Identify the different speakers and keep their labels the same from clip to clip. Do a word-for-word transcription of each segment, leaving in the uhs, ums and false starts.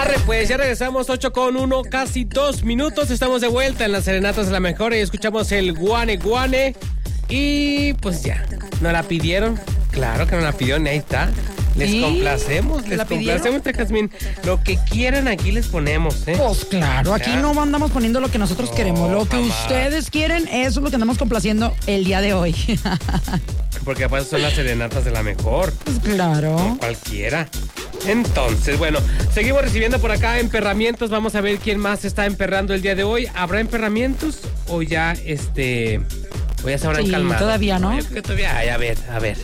Speaker 1: Arre, pues ya regresamos, ocho con uno, casi dos minutos. Estamos de vuelta en las serenatas de la mejor y escuchamos el guane guane. Y pues ya, ¿nos la pidieron? Claro que nos la pidieron, ahí está. Les ¿Sí? complacemos, les complacemos, Jazmín. Lo que quieran aquí les ponemos, ¿eh?
Speaker 2: Pues claro, aquí no andamos poniendo lo que nosotros no, queremos. Lo que jamás. ustedes quieren, eso es lo que andamos complaciendo el día de hoy.
Speaker 1: Porque aparte son las serenatas de la mejor.
Speaker 2: Pues claro.
Speaker 1: Como cualquiera. Entonces, bueno, seguimos recibiendo por acá emperramientos. Vamos a ver quién más está emperrando el día de hoy. ¿Habrá emperramientos o ya, este... o ya se habrán
Speaker 2: sí,
Speaker 1: calmado?
Speaker 2: Todavía, ¿no?
Speaker 1: Yo creo que todavía hay, a ver, a ver.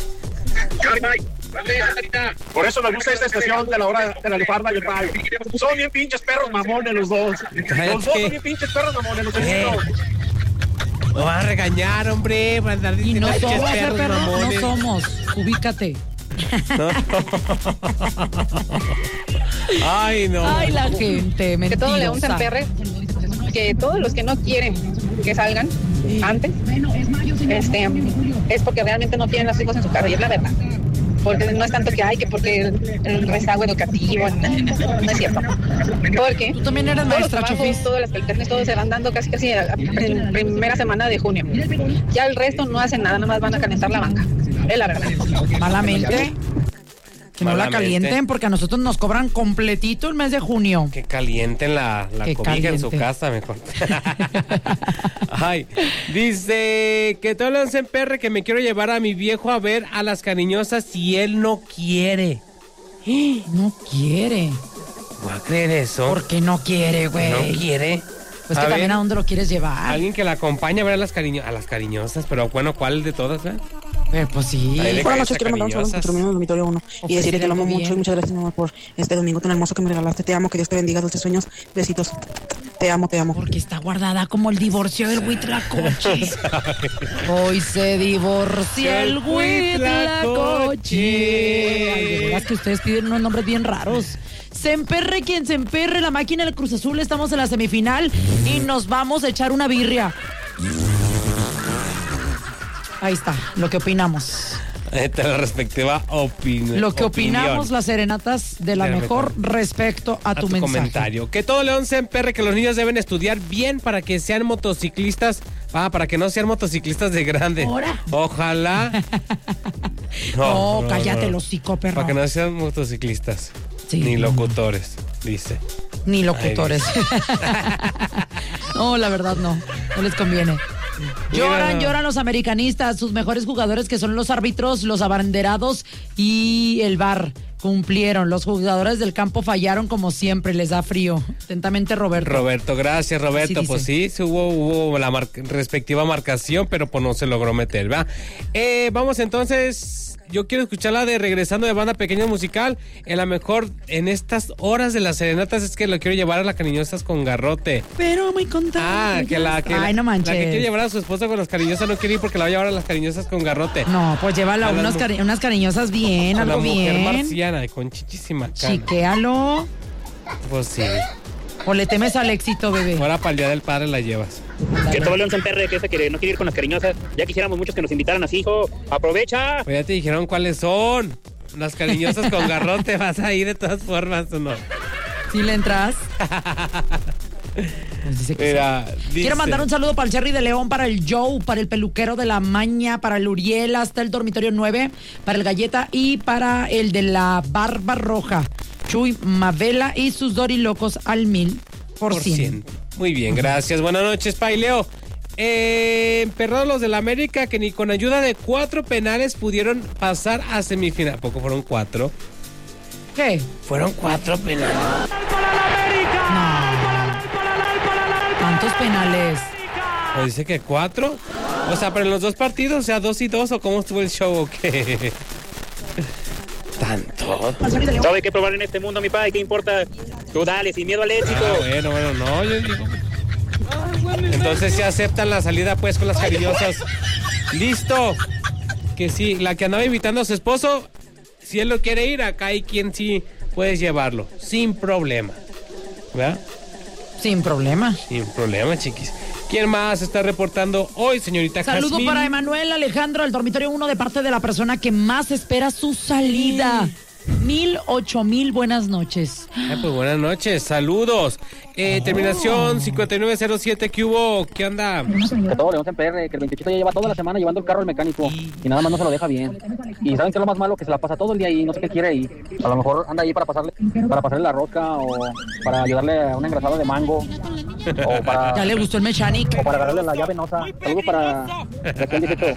Speaker 3: Por eso me gusta esta estación de la hora de la Leoparda y el Rayo. Son bien pinches perros mamones los dos. Los dos son bien pinches perros mamones, los dos.
Speaker 1: Lo van a regañar, hombre. Van a andar
Speaker 2: y no somos,
Speaker 1: perros,
Speaker 2: perro,
Speaker 1: mamones.
Speaker 2: No somos. Ubícate.
Speaker 1: No. Ay, no.
Speaker 2: Ay, la gente, mentirosa.
Speaker 4: Que todo le un perre, que todos los que no quieren que salgan sí. antes, este, es porque realmente no tienen los hijos en su casa, y es la verdad. Porque no es tanto que hay que porque el, el rezago educativo, no, no, no es cierto. Porque
Speaker 2: tú también eras maestra,
Speaker 4: Chofis. Todas las calificaciones, todos se van dando casi casi en primera semana de junio. Ya el resto no hacen nada, nada más van a calentar la banca. Es la verdad.
Speaker 2: Malamente. Que no la calienten porque a nosotros nos cobran completito el mes de junio.
Speaker 1: Que calienten la, la cobija caliente. En su casa, mejor. Ay, dice que todo lo en perre que me quiero llevar a mi viejo a ver a las cariñosas y él no quiere.
Speaker 2: No quiere.
Speaker 1: ¿Va a creer eso?
Speaker 2: ¿Por qué no quiere, güey?
Speaker 1: No quiere.
Speaker 2: Pues a que ver, también a dónde lo quieres llevar.
Speaker 1: Alguien que la acompañe a ver a las, cariño- a las cariñosas, pero bueno, ¿cuál de todas, eh?
Speaker 2: Eh, pues sí.
Speaker 5: Buenas noches, quiero mandar un saludo a nuestro amigo del dormitorio uno y decirle que lo amo mucho y muchas gracias, mi amor, por este domingo tan hermoso que me regalaste. Te amo, que Dios te bendiga, dulces sueños, besitos. Te amo, te amo.
Speaker 2: Porque está guardada como el divorcio del Huitlacoche. Hoy se divorcia el Huitlacoche. Ay, de veras que ustedes piden unos nombres bien raros. Se emperre quien se emperre, la máquina del Cruz Azul, estamos en la semifinal y nos vamos a echar una birria. Ahí está, lo que opinamos.
Speaker 1: Esta es la respectiva opinión.
Speaker 2: Lo que
Speaker 1: opinión.
Speaker 2: opinamos las serenatas de la, de la mejor, mejor respecto a, a tu, tu mensaje.
Speaker 1: Comentario. Que todo león se emperre, que los niños deben estudiar bien para que sean motociclistas. Ah, para que no sean motociclistas de grande.
Speaker 2: ¿Ahora?
Speaker 1: Ojalá.
Speaker 2: No, no, cállate no. Los hocico, perro.
Speaker 1: Para que no sean motociclistas. Sí, Ni no. locutores, dice.
Speaker 2: Ni locutores. No, la verdad no. No les conviene. Lloran, Mira. lloran los americanistas, sus mejores jugadores que son los árbitros, los abanderados y el V A R. Cumplieron, los jugadores del campo fallaron como siempre, les da frío. Atentamente, Roberto.
Speaker 1: Roberto, gracias, Roberto. Pues sí, sí hubo, hubo la mar- respectiva marcación, pero pues no se logró meter, ¿verdad? Eh, vamos entonces... Yo quiero escucharla de Regresando de Banda Pequeña Musical. En la mejor, en estas horas de las serenatas, es que lo quiero llevar a las cariñosas con garrote.
Speaker 2: Pero muy contenta.
Speaker 1: Ah, que la que,
Speaker 2: Ay, no manches.
Speaker 1: La que quiere llevar a su esposa con las cariñosas no quiere ir porque la va a llevar a las cariñosas con garrote.
Speaker 2: No, pues llévala a unas, cari- unas cariñosas bien,
Speaker 1: con
Speaker 2: algo bien.
Speaker 1: La mujer marciana, con chichísima cana.
Speaker 2: Chiquéalo.
Speaker 1: Pues sí.
Speaker 2: O le temes al éxito, bebé.
Speaker 1: Ahora para el Día del Padre la llevas.
Speaker 3: Que todo león se emperre, que ese que no quiere ir con las cariñosas. Ya quisiéramos muchos que nos invitaran así, hijo. ¡Aprovecha!
Speaker 1: Pues ya te dijeron cuáles son. Las cariñosas con garrote, ¿vas a ir de todas formas o no?
Speaker 2: ¿Sí le entras? Pues dice que
Speaker 1: Mira,
Speaker 2: sí.
Speaker 1: dice...
Speaker 2: Quiero mandar un saludo para el Cherry de León, para el Joe, para el peluquero de la Maña, para el Uriel hasta el dormitorio nueve, para el Galleta y para el de la Barba Roja, Chuy Mavela y sus dorilocos al mil por ciento.
Speaker 1: Muy bien, gracias. Buenas noches, Paileo. Eh, emperrados los del América que ni con ayuda de cuatro penales pudieron pasar a semifinal. ¿A poco fueron cuatro?
Speaker 2: ¿Qué?
Speaker 1: Fueron cuatro penales.
Speaker 2: No. ¿Cuántos penales?
Speaker 1: ¿O dice que cuatro? O sea, pero en los dos partidos, o sea, dos y dos, ¿o cómo estuvo el show o qué? Tanto.
Speaker 3: Todo hay que probar en este mundo, mi padre, ¿qué importa? Tú dale, sin miedo al éxito.
Speaker 1: Ah, bueno, bueno, no, yo digo... Entonces se aceptan la salida pues con las cariñosas. Listo. Que sí, la que andaba invitando a su esposo, si él lo quiere ir, acá hay quien sí puedes llevarlo, sin problema. ¿Verdad?
Speaker 2: Sin problema.
Speaker 1: Sin problema, chiquis. ¿Quién más está reportando hoy, señorita Jazmín?
Speaker 2: Saludo para Emanuel Alejandro, al dormitorio uno, de parte de la persona que más espera su salida. Mil, ocho mil, buenas noches.
Speaker 1: Ay, pues buenas noches, saludos. Eh, oh. Terminación cincuenta y nueve cero siete, ¿qué hubo? ¿Qué onda?
Speaker 6: Que todo León se emperre, que el veintiocho ya lleva toda la semana llevando el carro al mecánico y nada más no se lo deja bien. Y ¿saben qué es lo más malo? Que se la pasa todo el día ahí, no sé qué quiere y a lo mejor anda ahí para pasarle para pasarle la rosca o para ayudarle a una engrasada de mango o para...
Speaker 2: Ya le gustó el mechanic.
Speaker 6: O para agarrarle la llave venosa. Saludos para aquel dieciocho.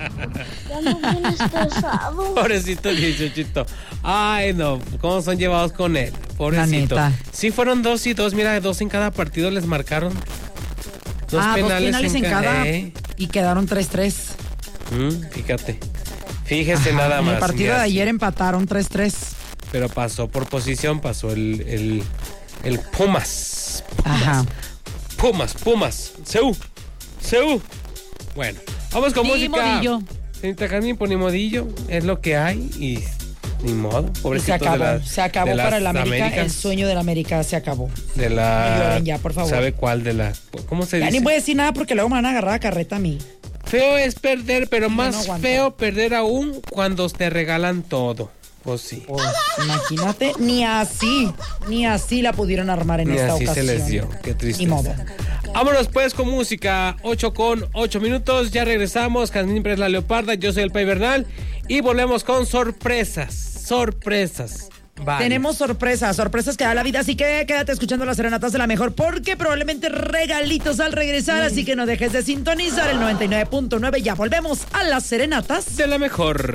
Speaker 1: Pobrecito dieciochito. Ay, no, ¿cómo son llevados con él? Pobrecito. Sí, fueron dos y dos, mira, dos en cada partido les marcaron.
Speaker 2: Dos ah, penales, dos penales en, en cada eh. y quedaron tres tres.
Speaker 1: Mm, fíjate. Fíjese. Ajá, nada más.
Speaker 2: En el partido de ayer empataron tres tres.
Speaker 1: Pero pasó por posición, pasó el, el, el Pumas. Pumas.
Speaker 2: Ajá.
Speaker 1: Pumas, Pumas. Seú, Seú. Bueno, vamos con
Speaker 2: ni
Speaker 1: música.
Speaker 2: Modillo.
Speaker 1: Señorita Carmen, ni modillo, es lo que hay y ni modo.
Speaker 2: Y se acabó,
Speaker 1: la,
Speaker 2: se acabó para el América, Américas. El sueño del América se acabó.
Speaker 1: De la...
Speaker 2: No lloren ya, por favor.
Speaker 1: ¿Sabe cuál de la...? ¿Cómo se
Speaker 2: ya
Speaker 1: dice?
Speaker 2: Ni voy a decir nada porque luego me van a agarrar a carreta a mí.
Speaker 1: Feo es perder, pero
Speaker 2: sí,
Speaker 1: más
Speaker 2: no
Speaker 1: feo perder aún cuando te regalan todo. Pues sí.
Speaker 2: Pues, imagínate, ni así, ni así la pudieron armar en
Speaker 1: ni
Speaker 2: esta
Speaker 1: así
Speaker 2: ocasión.
Speaker 1: Se les dio, qué triste.
Speaker 2: Ni modo.
Speaker 1: Vámonos pues con música, ocho con ocho minutos, ya regresamos, Jazmín Pérez La Leoparda, yo soy el Pay Bernal y volvemos con sorpresas, sorpresas. Vale.
Speaker 2: Tenemos sorpresas, sorpresas que da la vida, así que quédate escuchando las serenatas de la mejor porque probablemente regalitos al regresar, mm. así que no dejes de sintonizar el noventa y nueve punto nueve, ya volvemos a las serenatas
Speaker 1: de la mejor.